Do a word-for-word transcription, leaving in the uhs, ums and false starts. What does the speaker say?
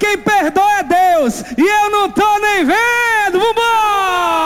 quem perdoa é Deus, e eu não estou nem vendo.